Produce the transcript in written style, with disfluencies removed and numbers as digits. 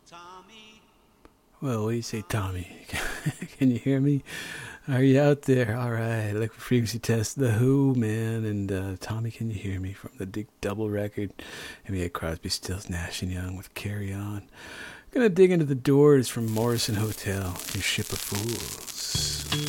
Well, what do you say, Tommy? Can you hear me? Are you out there? All right, liquid frequency test, The Who, man. And Tommy, can you hear me from the Dick Double record? And we had Crosby, Stills, Nash and Young with Carry On. Gonna dig into the Doors from Morrison Hotel, your ship of fools.